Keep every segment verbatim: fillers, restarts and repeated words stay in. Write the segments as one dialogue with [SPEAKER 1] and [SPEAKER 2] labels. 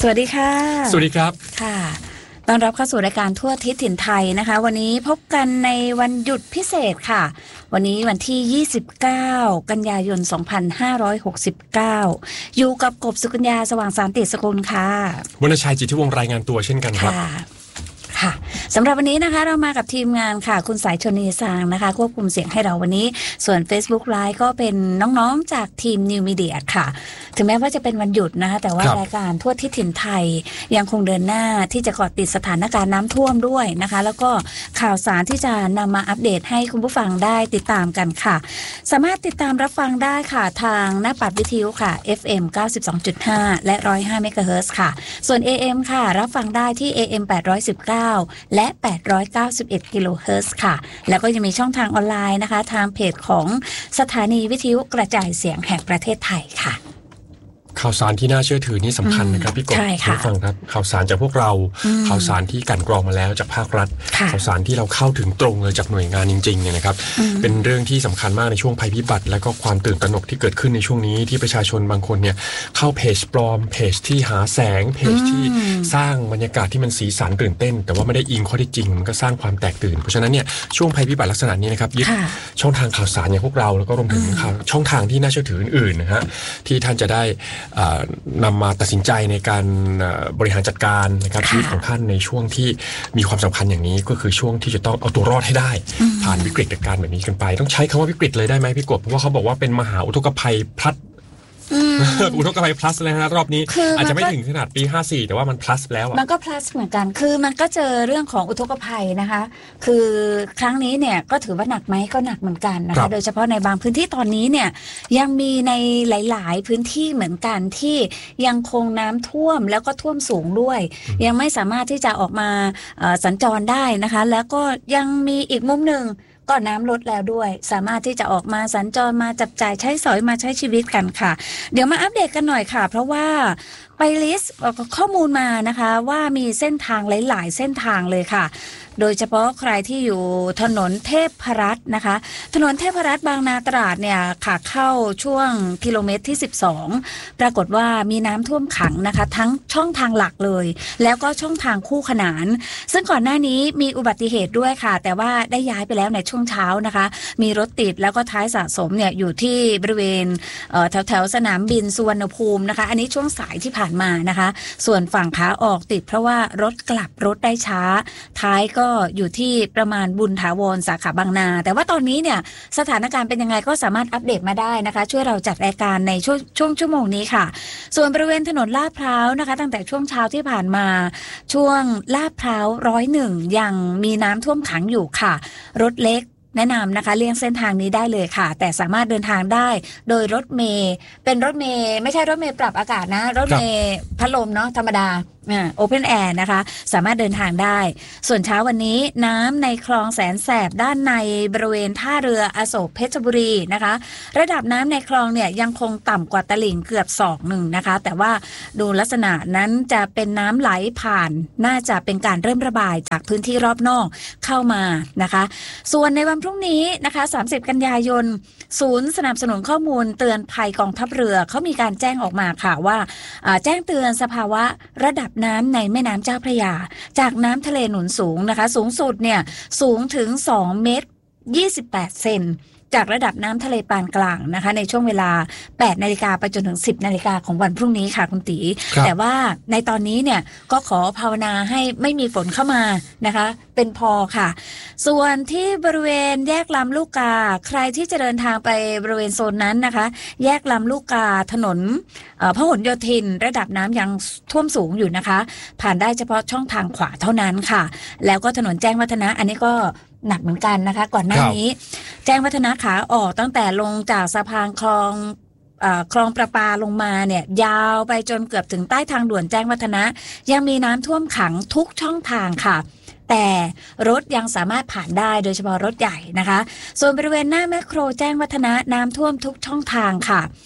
[SPEAKER 1] วัสดีค่ะ
[SPEAKER 2] สวัสดีครับ
[SPEAKER 1] ค่ะต้อนรับเข้าสู่รายการทั่วทิศถิ่นไทยนะคะวันนี้พบกันในวันหยุดพิเศษค่ะวันนี้วันที่ยี่สิบเก้ากันยายนสองพันห้าร้อยหกสิบเก้าอยู่กับกบสุกัญญาสว่างสานติสกุลค่ะ
[SPEAKER 2] วรรณชัยจิตทิวงศ์รายงานตัวเช่นกันครับ
[SPEAKER 1] ค่ะสำหรับวันนี้นะคะเรามากับทีมงานค่ะคุณสายชนีสางนะคะควบคุมเสียงให้เราวันนี้ส่วน Facebook Live ก็เป็นน้องๆจากทีม New Media ค่ะถึงแม้ว่าจะเป็นวันหยุดนะคะแต่ว่ารายการทั่วทิศถิ่นไทยยังคงเดินหน้าที่จะเกาะติดสถานการณ์น้ำท่วมด้วยนะคะแล้วก็ข่าวสารที่จะนำมาอัปเดตให้คุณผู้ฟังได้ติดตามกันค่ะสามารถติดตามรับฟังได้ค่ะทางหน้าปัดวิทยุค่ะ เอฟ เอ็ม เก้าสิบสองจุดห้า และ หนึ่งร้อยห้า เมกะเฮิรตซ์ค่ะส่วน เอ เอ็ม ค่ะรับฟังได้ที่ เอ เอ็ม แปดร้อยสิบเก้าและ แปดร้อยเก้าสิบเอ็ด กิโลเฮิรตซ์ค่ะแล้วก็ยังมีช่องทางออนไลน์นะคะทางเพจของสถานีวิทยุกระจายเสียงแห่งประเทศไทยค่ะ
[SPEAKER 2] ข่าวสารที่น่าเชื่อถือนี่สำคัญนะครับพี่กบผู้ฟังครับข่าวสารจากพวกเราข่าวสารที่กันกรองมาแล้วจากภาครัฐข่าวสารที่เราเข้าถึงตรงเลยจากหน่วยงานจริงๆเนี่ยนะครับเป็นเรื่องที่สำคัญมากในช่วงภัยพิบัติและก็ความตื่นตระหนกที่เกิดขึ้นในช่วงนี้ที่ประชาชนบางคนเนี่ยเข้าเพจปลอมเพจที่หาแสงเพจที่สร้างบรรยากาศที่มันสีสันตื่นเต้นแต่ว่าไม่ได้อิงข้อเท็จจริงมันก็สร้างความแตกตื่นเพราะฉะนั้นเนี่ยช่วงภัยพิบัติลักษณะนี้นะครับยึดช่องทางข่าวสารอย่างพวกเราแล้วก็รวมถึงช่องทางที่น่าเชื่อถืออื่นๆนะฮะที่ท่านจะได้นำมาตัดสินใจในการบริหารจัดการนะครับชีวิตของท่านในช่วงที่มีความสำคัญอย่างนี้ก็คือช่วงที่จะต้องเอาตัวรอดให้ได้ผ่านวิกฤตการณ์แบบนี้กันไปต้องใช้คำว่าวิกฤตเลยได้ไหมพี่กบเพราะว่าเขาบอกว่าเป็นมหาอุทกภัยพลัดอุทกภัย plus เลยนะรอบนี้อาจจะไม่ถึงขนาดปีห้าสี่แต่ว่ามัน plus แล้ว
[SPEAKER 1] มันก็ plus เหมือนกันคือมันก็เจอเรื่องของอุทกภัยนะคะคือครั้งนี้เนี่ยก็ถือว่าหนักไหมก็หนักเหมือนกันนะคะโดยเฉพาะในบางพื้นที่ตอนนี้เนี่ยยังมีในหลายๆพื้นที่เหมือนกันที่ยังคงน้ำท่วมแล้วก็ท่วมสูงด้วยยังไม่สามารถที่จะออกมาสัญจรได้นะคะแล้วก็ยังมีอีกมุมหนึ่งก็น้ำลดแล้วด้วยสามารถที่จะออกมาสัญจรมาจับจ่ายใช้สอยมาใช้ชีวิตกันค่ะเดี๋ยวมาอัปเดตกันหน่อยค่ะเพราะว่าไปลิสต์ข้อมูลมานะคะว่ามีเส้นทางหลายๆเส้นทางเลยค่ะโดยเฉพาะใครที่อยู่ถนนเทพรัตน์นะคะถนนเทพรัตน์บางนาตราดเนี่ยขาเข้าช่วงกิโลเมตรที่สิบสองปรากฏว่ามีน้ำท่วมขังนะคะทั้งช่องทางหลักเลยแล้วก็ช่องทางคู่ขนานซึ่งก่อนหน้านี้มีอุบัติเหตุด้วยค่ะแต่ว่าได้ย้ายไปแล้วในช่วงเช้านะคะมีรถติดแล้วก็ท้ายสะสมเนี่ยอยู่ที่บริเวณแถวแถวสนามบินสุวรรณภูมินะคะอันนี้ช่วงสายที่ผ่านมานะคะส่วนฝั่งขาออกติดเพราะว่ารถกลับรถได้ช้าท้ายก็อยู่ที่ประมาณบุญถาวรสาขาบางนาแต่ว่าตอนนี้เนี่ยสถานการณ์เป็นยังไงก็สามารถอัปเดตมาได้นะคะช่วยเราจัดรายการในช่วงช่วงชั่วโมงนี้ค่ะส่วนบริเวณถนนลาดพร้าวนะคะตั้งแต่ช่วงเช้าที่ผ่านมาช่วงลาดพร้าวร้อยหนึ่งยังมีน้ำท่วมขังอยู่ค่ะรถเล็กแนะนำนะคะเลี่ยงเส้นทางนี้ได้เลยค่ะแต่สามารถเดินทางได้โดยรถเมย์เป็นรถเมย์ไม่ใช่รถเมย์ปรับอากาศนะรถเมย์พัดลมเนาะธรรมดาอ่าโอเพนแอร์นะคะสามารถเดินทางได้ส่วนเช้าวันนี้น้ำในคลองแสนแสบด้านในบริเวณท่าเรืออโศกเพชรบุรีนะคะระดับน้ำในคลองเนี่ยยังคงต่ำกว่าตลิ่งเกือบศอกหนึ่งนะคะแต่ว่าดูลักษณะนั้นจะเป็นน้ำไหลผ่านน่าจะเป็นการเริ่มระบายจากพื้นที่รอบนอกเข้ามานะคะส่วนในวันพรุ่งนี้นะคะสามสิบกันยายนศูนย์สนับสนุนข้อมูลเตือนภัยกองทัพเรือเขามีการแจ้งออกมาค่ะว่าแจ้งเตือนสภาวะระดับน้ำในแม่น้ำเจ้าพระยาจากน้ำทะเลหนุนสูงนะคะสูงสุดเนี่ยสูงถึงสองเมตรยี่สิบแปดเซนจากระดับน้ำทะเลปานกลางนะคะในช่วงเวลาแปดนาฬิกาไปจนถึงสิบนาฬิกาของวันพรุ่งนี้ค่ะคุณตีแต่ว่าในตอนนี้เนี่ยก็ขอภาวนาให้ไม่มีฝนเข้ามานะคะเป็นพอค่ะส่วนที่บริเวณแยกลำลูกกาใครที่จะเดินทางไปบริเวณโซนนั้นนะคะแยกลำลูกกาถนนพหลโยธินระดับน้ำยังท่วมสูงอยู่นะคะผ่านได้เฉพาะช่องทางขวาเท่านั้นค่ะแล้วก็ถนนแจ้งวัฒนะอันนี้ก็หนักเหมือนกันนะคะก่อนหน้านี้แจ้งวัฒนะขาออกตั้งแต่ลงจากสะพานคลองคลองประปาลงมาเนี่ยยาวไปจนเกือบถึงใต้ทางด่วนแจ้งวัฒนะยังมีน้ำท่วมขังทุกช่องทางค่ะแต่รถยังสามารถผ่านได้โดยเฉพาะรถใหญ่นะคะส่วนบริเวณหน้าแมคโครแจ้งวัฒนะน้ำท่วมทุกช่องทางค่ะ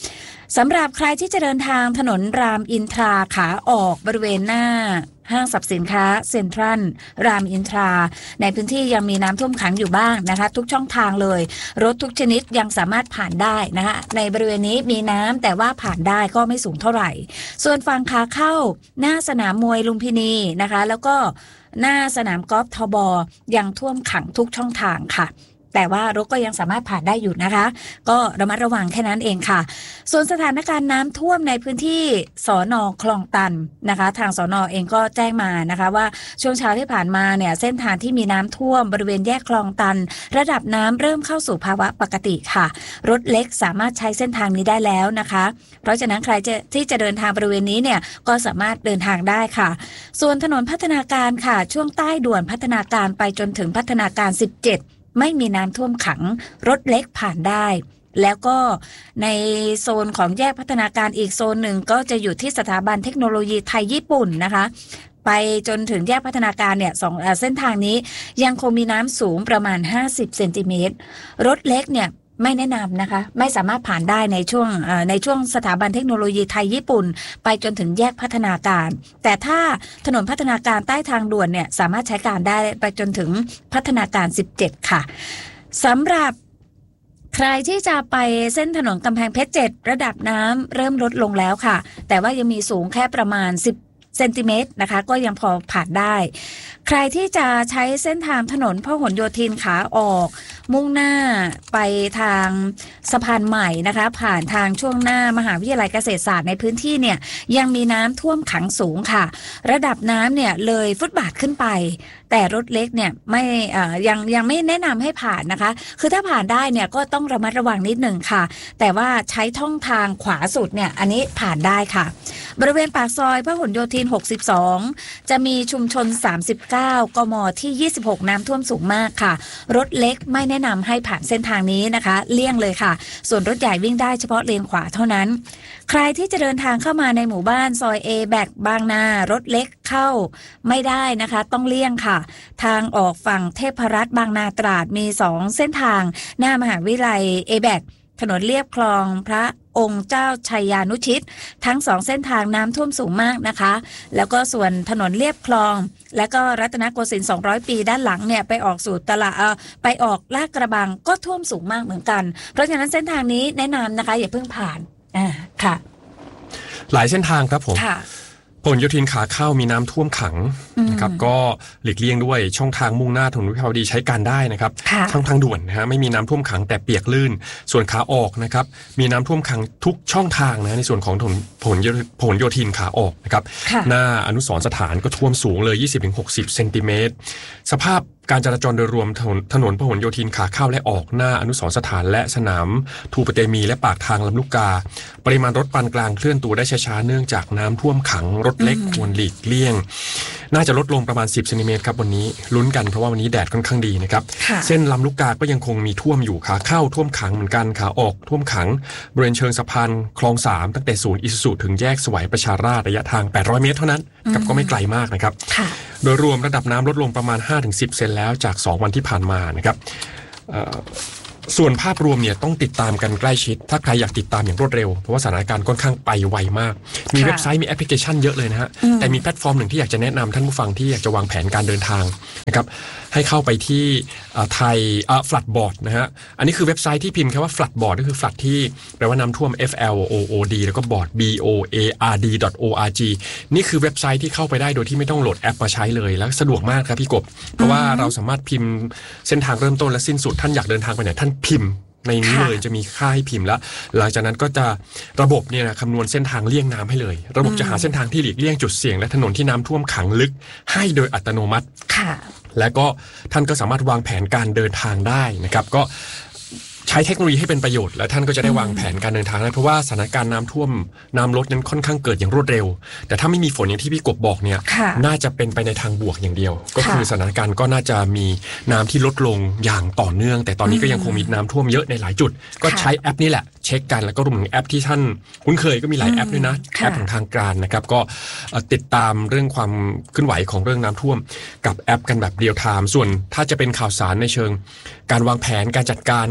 [SPEAKER 1] สำหรับใครที่จะเดินทางถนนรามอินทราขาออกบริเวณหน้าห้างสรรพสินค้าเซ็นทรัลรามอินทราในพื้นที่ยังมีน้ำท่วมขังอยู่บ้างนะคะทุกช่องทางเลยรถทุกชนิดยังสามารถผ่านได้นะคะในบริเวณนี้มีน้ำแต่ว่าผ่านได้ก็ไม่สูงเท่าไหร่ส่วนฝั่งขาเข้าหน้าสนามมวยลุมพินีนะคะแล้วก็หน้าสนามกอล์ฟทบยังท่วมขังทุกช่องทางค่ะแต่ว่ารถก็ยังสามารถผ่านได้อยู่นะคะก็ระมัดระวังแค่นั้นเองค่ะส่วนสถานการณ์น้ำท่วมในพื้นที่สน.คลองตันนะคะทางสน.เองก็แจ้งมานะคะว่าช่วงเช้าที่ผ่านมาเนี่ยเส้นทางที่มีน้ำท่วมบริเวณแยกคลองตันระดับน้ำเริ่มเข้าสู่ภาวะปกติค่ะรถเล็กสามารถใช้เส้นทางนี้ได้แล้วนะคะเพราะฉะนั้นใครจะที่จะเดินทางบริเวณนี้เนี่ยก็สามารถเดินทางได้ค่ะส่วนถนนพัฒนาการค่ะช่วงใต้ด่วนพัฒนาการไปจนถึงพัฒนาการสิบเจ็ดไม่มีน้ำท่วมขังรถเล็กผ่านได้แล้วก็ในโซนของแยกพัฒนาการอีกโซนหนึ่งก็จะอยู่ที่สถาบันเทคโนโลยีไทยญี่ปุ่นนะคะไปจนถึงแยกพัฒนาการเนี่ยสองเส้นทางนี้ยังคงมีน้ำสูงประมาณห้าสิบเซนติเมตรรถเล็กเนี่ยไม่แนะนำนะคะไม่สามารถผ่านได้ในช่วงในช่วงสถาบันเทคโนโลยีไทยญี่ปุ่นไปจนถึงแยกพัฒนาการแต่ถ้าถนนพัฒนาการใต้ทางด่วนเนี่ยสามารถใช้การได้ไปจนถึงพัฒนาการสิบเจ็ดค่ะสำหรับใครที่จะไปเส้นถนนกำแพงเพชรเจ็ดระดับน้ำเริ่มลดลงแล้วค่ะแต่ว่ายังมีสูงแค่ประมาณสิบเซนติเมตรนะคะก็ยังพอผ่านได้ใครที่จะใช้เส้นทางถนนพหลโยธินขาออกมุ่งหน้าไปทางสะพานใหม่นะคะผ่านทางช่วงหน้ามหาวิทยาลัยเกษตรศาสตร์ในพื้นที่เนี่ยยังมีน้ำท่วมขังสูงค่ะระดับน้ำเนี่ยเลยฟุตบาทขึ้นไปแต่รถเล็กเนี่ยไม่อ่ายังยังไม่แนะนำให้ผ่านนะคะคือถ้าผ่านได้เนี่ยก็ต้องระมัดระวังนิดหนึ่งค่ะแต่ว่าใช้ท่องทางขวาสุดเนี่ยอันนี้ผ่านได้ค่ะบริเวณปากซอยพหลโยธินหกสิบสองจะมีชุมชนสามสิบเก้ากมที่ยี่สิบหกน้ำท่วมสูงมากค่ะรถเล็กไม่แนะนำให้ผ่านเส้นทางนี้นะคะเลี่ยงเลยค่ะส่วนรถใหญ่วิ่งได้เฉพาะเลนขวาเท่านั้นใครที่จะเดินทางเข้ามาในหมู่บ้านซอย A แบกบางนารถเล็กเข้าไม่ได้นะคะต้องเลี่ยงค่ะทางออกฝั่งเทพรัตน์บางนาตราดมีสองเส้นทางหน้ามหาวิทยาลัย A แบกถนนเลียบคลองพระองค์เจ้าชัยยานุชิตทั้งสองเส้นทางน้ำท่วมสูงมากนะคะแล้วก็ส่วนถนนเลียบคลองและก็รัตนโกสินทร์สองร้อยปีด้านหลังเนี่ยไปออกสู่ตลาดเอ่อไปออกลาดกระบังก็ท่วมสูงมากเหมือนกันเพราะฉะนั้นเส้นทางนี้แนะนำนะคะอย่าเพิ่งผ่านอ่าค่ะ
[SPEAKER 2] หลายเส้นทางครับผมพหลโยธินขาเข้ามีน้ำท่วมขังนะครับก็หลีกเลี่ยงด้วยช่องทางมุ่งหน้าถนนวิภาวดีใช้การได้นะครับช่องทางด่วนนะฮะไม่มีน้ำท่วมขังแต่เปียกลื่นส่วนขาออกนะครับมีน้ำท่วมขังทุกช่องทางนะในส่วนของถนนพหลพหลโยธินขาออกนะครับหน้าอนุสรณ์สถานก็ท่วมสูงเลย ยี่สิบถึงหกสิบเซนติเมตรสภาพการจราจรโดยรวมถนนถนนพหลโยธินขาเข้าและออกหน้าอนุสรณ์สถานและสนามทูปเตมีและปากทางลำลูกกาปริมาณรถปานกลางเคลื่อนตัวได้ช้าๆเนื่องจากน้ำท่วมขังรถเล็กควรหลีกเลี่ยงน่าจะลดลงประมาณสิบเซนติเมตรครับวันนี้ลุ้นกันเพราะว่าวันนี้แดดค่อนข้างดีนะครับเส้นลำลูกกาก็ยังคงมีท่วมอยู่ขาเข้าท่วมขังเหมือนกันขาออกท่วมขังบริเวณเชิงสะพานคลองสามตั้งแต่ศูนย์อิสุสุถึงแยกสวัยประชาราษฎร์ระยะทางแปดร้อยเมตรเท่านั้นกับก็ไม่ไกลมากนะครับโดยรวมระดับน้ำลดลงประมาณ ห้าถึงสิบ เซนแล้วจากสองวันที่ผ่านมานะครับส่วนภาพรวมเนี่ยต้องติดตามกันใกล้ชิดถ้าใครอยากติดตามอย่างรวดเร็วเพราะว่าสถานการณ์ค่อนข้างไปไวมากมีเว็บไซต์มีแอปพลิเคชันเยอะเลยนะฮะแต่มีแพลตฟอร์มหนึ่งที่อยากจะแนะนำท่านผู้ฟังที่อยากจะวางแผนการเดินทางนะครับให้เข้าไปที่ไทยฟลัดบอร์ดนะฮะอันนี้คือเว็บไซต์ที่พิมพ์คำว่าฟลัดบอร์ดก็คือฟลัดที่แปลว่าน้ำท่วม F L O O D แล้วก็บอร์ด B O A R D .org นี่คือเว็บไซต์ที่เข้าไปได้โดยที่ไม่ต้องโหลดแอปมาใช้เลยแล้วสะดวกมากครับพี่กบเพราะว่าเราสามารถพิมพ์เส้นทางเริ่มต้นและสิ้นสุดท่านอยากเดินทางไปไหนท่านพิมพ์ในนี้เลยจะมีค่าให้พิมพ์แล้วหลังจากนั้นก็จะระบบเนี่ยนะคำนวณเส้นทางเลี่ยงน้ำให้เลยระบบจะหาเส้นทางที่หลีกเลี่ยงจุดเสี่ยงและถนนที่น้ำท่วมขังลึกให้โดยอัตโนมัติและก็ท่านก็สามารถวางแผนการเดินทางได้นะครับก็ใช้เทคโนโลยีให้เป็นประโยชน์และท่านก็จะได้วางแผนการเดินทางได้เพราะว่าสถานการณ์น้ำท่วมน้ำลดนั้นค่อนข้างเกิดอย่างรวดเร็วแต่ถ้าไม่มีฝนอย่างที่พี่กบบอกเนี่ยน่าจะเป็นไปในทางบวกอย่างเดียวก็คือสถานการณ์ก็น่าจะมีน้ำที่ลดลงอย่างต่อเนื่องแต่ตอนนี้ก็ยังคงมีน้ำท่วมเยอะในหลายจุดก็ใช้แอปนี่แหละเช็คกันแล้วก็รวมถึงแอปที่ท่านคุ้นเคยก็มีหลายแอปด้วยนะแอปของทางการนะครับก็ติดตามเรื่องความเคลื่อนไหวของเรื่องน้ำท่วมกับแอปกันแบบเรียลไทม์ส่วนถ้าจะเป็นข่าวสารในเชิงการวางแผนการจัดการการบริหารจัด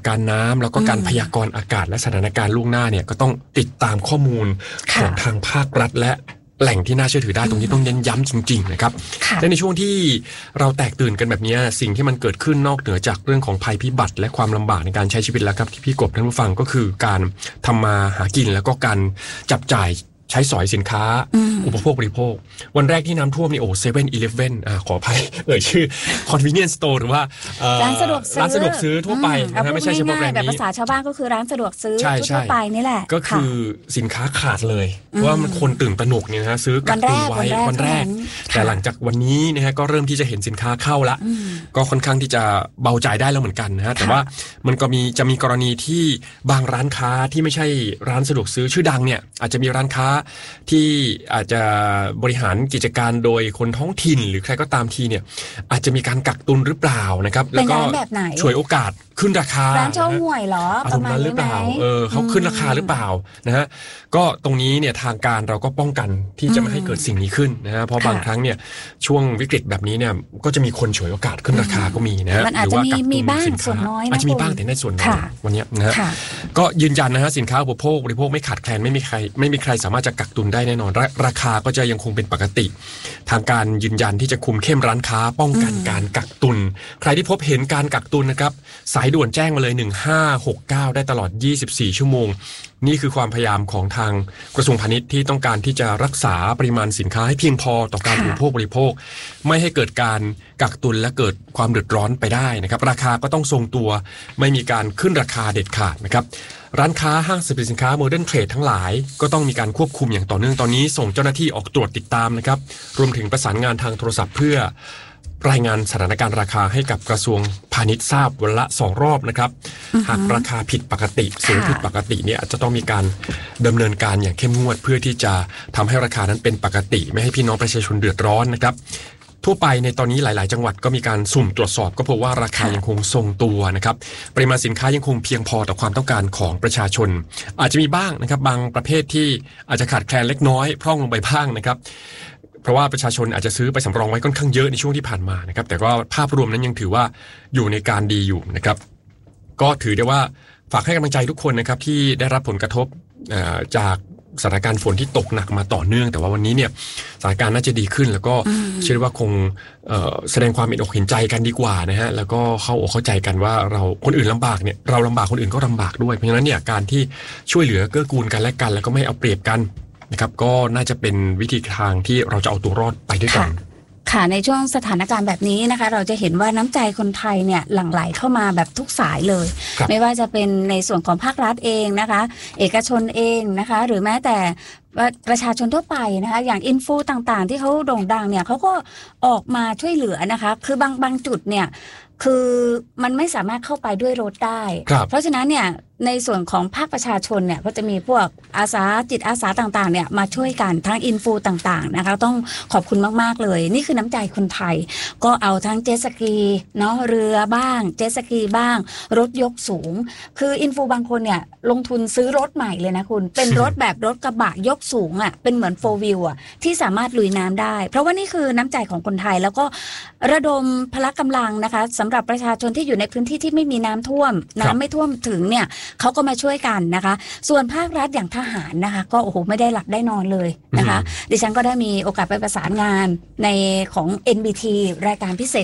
[SPEAKER 2] การน้ำแล้วก็การพยากรณ์อากาศและสถานการณ์ล่วงหน้าเนี่ยก็ต้องติดตามข้อมูลของทางภาครัฐและแหล่งที่น่าเชื่อถือได้ตรงนี้ต้องเน้นย้ำจริงๆนะครับและในช่วงที่เราแตกตื่นกันแบบนี้สิ่งที่มันเกิดขึ้นนอกเหนือจากเรื่องของภัยพิบัติและความลำบากในการใช้ชีวิตแล้วครับที่พี่กบท่านผู้ฟังก็คือการทำมาหากินแล้วก็การจับจ่ายใช้สอยสินค้าอุปโภคบริโภควันแรกที่น้ำท่วมนี่โอ้เซเว่นอีเลฟเว่นขออภัยเอ่ยชื่อ convenience store หรือว่า
[SPEAKER 1] ร้านสะดวกซื้อ
[SPEAKER 2] ร้านสะดวกซื้อทั่วไปนะไม่ใช่เฉพาะแบรนด์นี้
[SPEAKER 1] แบบภาษาชาวบ้านก็คือร้านสะดวกซื้อทั่วไปนี่แหละ
[SPEAKER 2] ก็คือสินค้าขาดเลยเพราะว่ามันคนตื่นตระหนกเนี่ยนะซื้อกักตุนไว้วันแรกแต่หลังจากวันนี้นะฮะก็เริ่มที่จะเห็นสินค้าเข้าละก็ค่อนข้างที่จะเบาใจได้แล้วเหมือนกันนะฮะแต่ว่ามันก็มีจะมีกรณีที่บางร้านค้าที่ไม่ใช่ร้านสะดวกซื้อชื่อดังเนี่ยอาจจะมีร้านค้าที่อาจจะบริหารกิจการโดยคนท้องถิ่นหรือใครก็ตามทีเนี่ยอาจจะมีการกักตุนหรือเปล่านะครับแล้วก็ฉวยโอกาสขึ้นราคา
[SPEAKER 1] ร้านเช่าห่วยเหรอ
[SPEAKER 2] ประมาณนั้นหรือเปล่าเออเขาขึ้นราคาหรือเปล่านะฮะก็ตรงนี้เนี่ยทางการเราก็ป้องกันที่จะไม่ให้เกิดสิ่งนี้ขึ้นนะฮะเพราะบางครั้งเนี่ยช่วงวิกฤตแบบนี้เนี่ยก็จะมีคนฉวยโอกาสขึ้นราคาก็มีนะฮะ
[SPEAKER 1] หรือว่ากักตุนสินค้า
[SPEAKER 2] อาจจะมีบ้างแต่ในส่วนน้อยวันนี้นะฮะก็ยืนยันนะฮะสินค้าอุปโภคบริโภคไม่ขาดแคลนไม่มีใครไม่มีใครสามารถจะกักตุนได้แน่นอนราคาก็จะยังคงเป็นปกติทางการยืนยันที่จะคุมเข้มร้านค้าป้องกันการกักตุนใครที่พบเห็นการกักตุนนะครับสายด่วนแจ้งมาเลยหนึ่งห้าหกเก้าได้ตลอดยี่สิบสี่ชั่วโมงนี่คือความพยายามของทางกระทรวงพาณิชย์ที่ต้องการที่จะรักษาปริมาณสินค้าให้เพียงพอต่อการอุปโภคบริโภคไม่ให้เกิดการกักตุนและเกิดความเดือดร้อนไปได้นะครับราคาก็ต้องทรงตัวไม่มีการขึ้นราคาเด็ดขาดนะครับร้านค้าห้างสรรพสินค้าโมเดิร์นเทรดทั้งหลายก็ต้องมีการควบคุมอย่างต่อเนื่องตอนนี้ส่งเจ้าหน้าที่ออกตรวจติดตามนะครับรวมถึงประสานงานทางโทรศัพท์เพื่อรายงานสถานการณ์ราคาให้กับกระทรวงพาณิชย์ทราบวันละสองรอบนะครับหากราคาผิดปกติสูงผิดปกติเนี่ยจะต้องมีการดำเนินการอย่างเข้มงวดเพื่อที่จะทำให้ราคานั้นเป็นปกติไม่ให้พี่น้องประชาชนเดือดร้อนนะครับทั่วไปในตอนนี้หลายๆจังหวัดก็มีการสุ่มตรวจสอบก็พบว่าราคายังคงทรงตัวนะครับปริมาณสินค้ายังคงเพียงพอต่อความต้องการของประชาชนอาจจะมีบ้างนะครับบางประเภทที่อาจจะขาดแคลนเล็กน้อยพร่องลงไปบ้างนะครับเพราะว่าประชาชนอาจจะซื้อไปสำรองไว้ค่อนข้างเยอะในช่วงที่ผ่านมานะครับแต่ก็ภาพรวมนั้นยังถือว่าอยู่ในการดีอยู่นะครับก็ถือได้ว่าฝากให้กำลังใจทุกคนนะครับที่ได้รับผลกระทบจากสถานการณ์ฝนที่ตกหนักมาต่อเนื่องแต่ว่าวันนี้เนี่ยสถานการณ์น่าจะดีขึ้นแล้วก็เชื่อว่าคงแสดงความเห็นอกเห็นใจกันดีกว่านะฮะแล้วก็เข้าอกเข้าใจกันว่าเราคนอื่นลำบากเนี่ยเราลำบากคนอื่นก็ลำบากด้วยเพราะฉะนั้นเนี่ยการที่ช่วยเหลือเกื้อกูลกันและกันแล้วก็ไม่เอาเปรียบกันนะครับก็น่าจะเป็นวิธีทางที่เราจะเอาตัวรอดไปด้วยกัน
[SPEAKER 1] ค่ะในช่วงสถานการณ์แบบนี้นะคะเราจะเห็นว่าน้ำใจคนไทยเนี่ยหลั่งไหลเข้ามาแบบทุกสายเลยไม่ว่าจะเป็นในส่วนของภาครัฐเองนะคะเอกชนเองนะคะหรือแม้แต่ประชาชนทั่วไปนะคะอย่างอินฟูต่างๆที่เขาโด่งดังเนี่ยเขาก็ออกมาช่วยเหลือนะคะคือบางบางจุดเนี่ยคือมันไม่สามารถเข้าไปด้วยรถได้เพราะฉะนั้นเนี่ยในส่วนของภาคประชาชนเนี่ยก็จะมีพวกอาสาจิตอาสาต่างๆเนี่ยมาช่วยกันทั้งอินฟูต่างๆนะคะต้องขอบคุณมากๆเลยนี่คือน้ำใจคนไทยก็เอาทั้งเจ็ตสกีเนาะเรือบ้างเจ็ตสกีบ้างรถยกสูงคืออินฟูบางคนเนี่ยลงทุนซื้อรถใหม่เลยนะคุณเป็นรถแบบรถกระบะยกสูงอ่ะเป็นเหมือนโฟร์วิวอ่ะที่สามารถลุยน้ำได้เพราะว่านี่คือน้ำใจของคนไทยแล้วก็ระดมพละกำลังนะคะสำหรับประชาชนที่อยู่ในพื้นที่ที่ไม่มีน้ำท่วมน้ำไม่ท่วมถึงเนี่ยเขาก็มาช่วยกันนะคะส่วนภาครัฐอย่างทหารนะคะก็โอ้โหไม่ได้หลับได้นอนเลยนะคะดิฉันก็ได้มีโอกาสไปประสานงานในของ เอ็น บี ที รายการพิเศษ